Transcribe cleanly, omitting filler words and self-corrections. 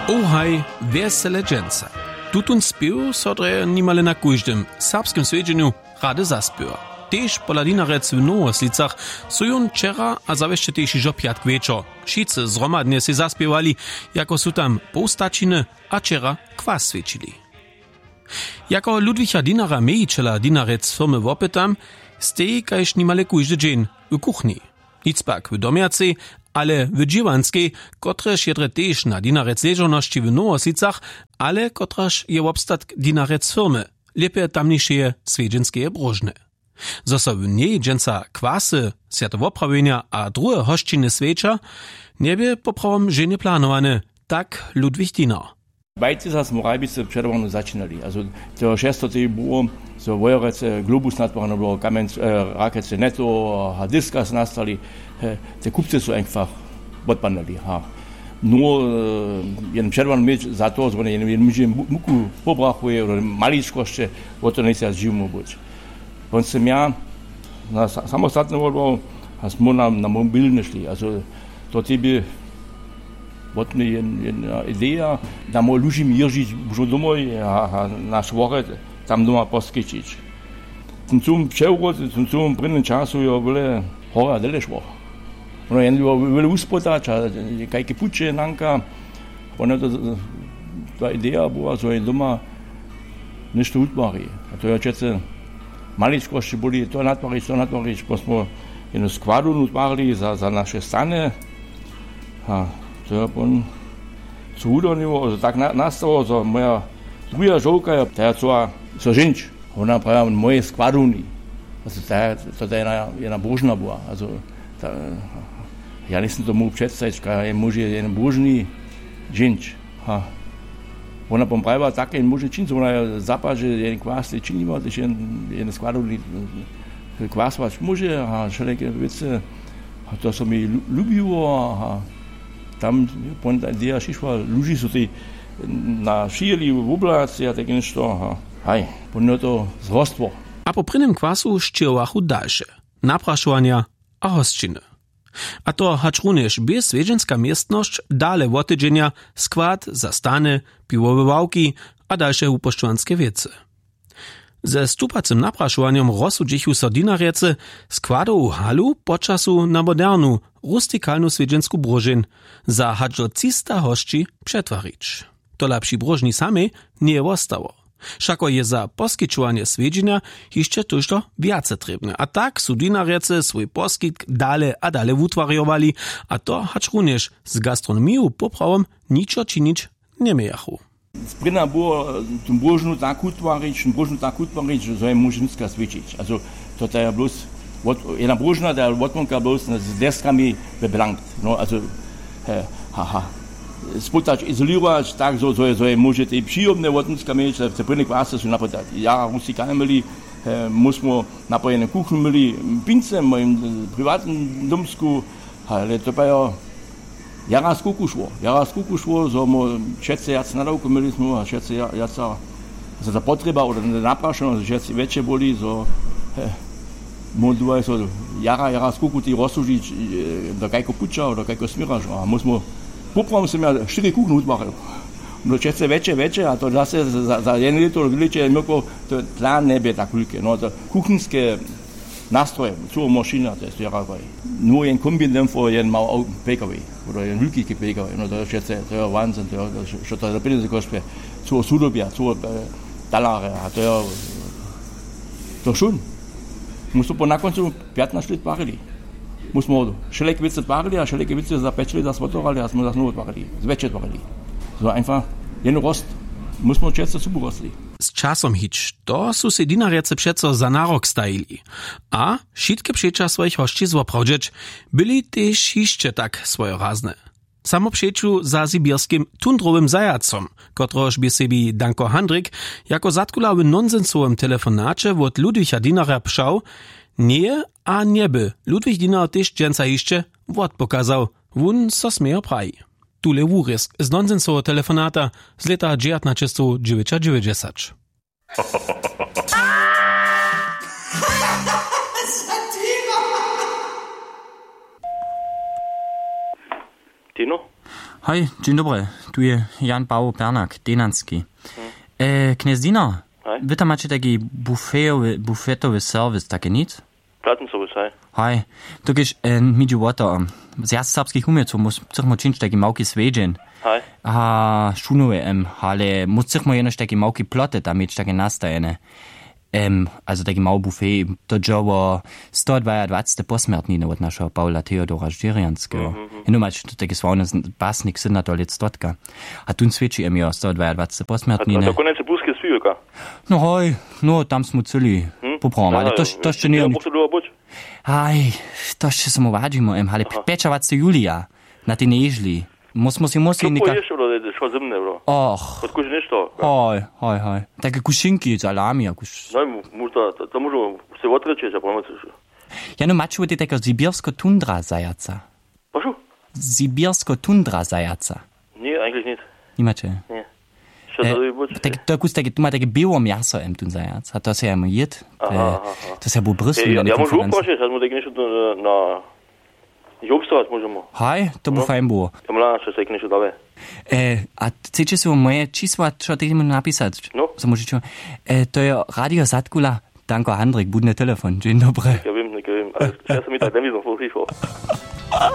Ohaj, vesele dżęca. Tutun spił sodre nimale na kuźdym serbskim swiedźeniu rady zaspiła. Tež poladinarec w Nowoslicach su jun wczera a zaweszcze tež ižo piatk wieczor. Šice zromadnie se zaspiewali, jako su tam poustačiny a wczera kwas świecili. Jako Ludwicha Dinara Mejčela dinarec firmy wopytam, stej kajż nimale kuźdy dzień w kuchni. Nic pak w domiacy, ale w Dziwanskiej, kotreż jedre tež na dinarec leżoności w Nowoslicach, ale kotreż je obstatk dinarec firmy, lepiej tamniejsze swiedzienskie brożne. Zoso w niej dżęca kwasy, światowoprawienia a drugie hoszczyny świecza, niebie poprawom żenie planowane, tak Ludwich Dinar. Bajci sa smo Rajbice předovano začínali. Also to 6. było, so Vojorece, Globus nadbahano było, Kamenc, Rakece Netto, Diskas nastali, te kupce su einfach odpadnali. Nur jeden předovano mieć za to, że jeden muži muku pobrachuje, oder maličkošće, o to nejse živimo buď. On sam ja na samostatnom odboru, a smo na mobilne šli. Also to tebi Botne jedna ideja, da mo lužim jeržić už domoj a naš voret tam doma poskyčić. Zum převrod, zum prinnen času jo bile hora delešvo. Ono jen bile uspotač, a kajke puče nanka, ono ta ideja byla, so je doma nešto utvari. A to je čece maličkošće boli, to natvarić, pa smo jednu skvadu utvarili za naše stane. To je on zhudonivo, also tak nastalo, so moja druga žolka, ta je so ženč, ona pravi moje skvaduni. Also to je jedna božna bila, also ja nisam to mogu predstaviti, kaj je muž jedan božni ženč. Ona pom pravi tako in može činiti, ona je zapaže jedan kvas, činimo, da je jedan skvaduni kvasvač može, a še neke vece, to so mi ljubivo, tam ponta ideja šišla, luži su ti našijeli v oblaci, a tak nešto, ponio to zhostvo. A po prynym kwasu šćevachu dalsze, naprašovania a hostčiny. A to hač runež bez svedženska miestnosť dale wotydzenia, skład, zastane, piwowe wałki a dalsze upošćovanske wiece. Ze stupacym naprašovaniem rozsudžichu so dinarece składovu halu počasu na modernu, rustikalnu svedžensku brožin za hač do 300 hošči přetvarić. To lepší brožni samej nie ostało. Šako je za poskyčovanie svedženia ešte tužto viace trebne. A tak su dinarece svoj poskytk dale a dale utvarjovali, a to hač runež z gastronomiju popravom ničo činič nemejachu. Sprina było tym brożnu tak utwarić, że je mužinska svičić. Also to je bloß jedna brožna, der odmonka bloß z deskami bebelangt. No, also spotać, izolirować, tak, so je może te przyjemne odmonska mieć, te prynne kwasy są napodać. Ja rustikalne myli, musimy napojene kuchni myli, pince, moim prywatnym domsku, ale to je Jaraz kuku šlo, so mo všetci jac nadavku myli smo, a všetci jaca za potreba, oder naprašeno, všetci veće boli, so mo duvaj so jaraz kuku ti rozsužić do kajko puča, do kajko smiraž, a musimo popravom sem ja 4 kuchni utvaril. No všetci veće, a to zase za jedno leto gleče moko to tla nebe tak velike, no to kuchinske nastroje, co mašina, to je stvaraj. No jen kombinem for jen mal PKW, oder jen veliki PKW, no to je všetce, to je vanzen, to je, što to je za penize košpe, co sudobja, co dalare, a to je, to šun. Musimo po na koncu 15 let varili. Musimo šeleke vice varili, a šeleke vice zapečili, da smo torali, a smo das novo varili, zveče varili. So einfach, jen rost, musimo všetce super rostli. Z časom hič, to su se dinarece přeco za narok stajili. A šitke přeča svojich hošči zoprawdžeć, byli tež hišće tak svojorazne. Samo přeču za sibirskim tundrowym zajacom, kotrož by sebi Danko Handrik jako zatkula w nonsensowym telefonacie od Ludwicha Dinara pšał, nie a nieby Ludwich Dinar tež dżęca hišće odpokazał, wun so smejo praji. Tule wurys z nonsensowego telefonata z leta 1999. Tino? Hej, dzień dobry. Tu je Jan Paweł Pernak, Denanski. Kniez Dino, wy tam macie taki bufetowy serwis, takie nic? Plattenservice, hej. Hej, to kiedyś mi dziewota, z jas serbskich umieców, musimy czynić taki małki swiedzien. Hej. A szunuje, ale musimy jenoś taki małki ploty tam mieć takie nastajene. Also taki mały buffet, to działa 122 posmrtniny od naszego Paula Teodora Żdżerianskiego. Ino masz taki sławny basnik syna to lit stotka. A tu świeci im ja 122 posmrtniny. A to konec buske swielka. No hoj, no tam smo celi poproma, ale to jeszcze nie... Aj, to jeszcze samo wadzimy, ale 25 Julia, na ty nieźli. Musi nika... Što zimne, bro. Och. Odkuži nešto. Hoj. Takie kušinki, salami, jakoś. No, to možemo se odreći, za pomoć. Ja no macie ty tego sibirsko-tundra zajaca. Proszę? Sibirsko-tundra zajaca. Nie, eigentlich nicht. Nie macie? Nie. Što to je buď? Tu ma takie biło miaso im tun zajac. A to się ja mu jed. To się był brysł. Ja možu upočeć, da mu tak nešto na... Jobstrat možemo. Hej, to by fajn było. Ja mlada, što se ik nešto dave. A chcecie sobie moje čísła, čo ty mu napisać? No. Co możecie? To je Radio Zatkula. Danko Handrik, budny telefon. Dzień dobry. Ja wiem, ale ja sam i tak nie widzę,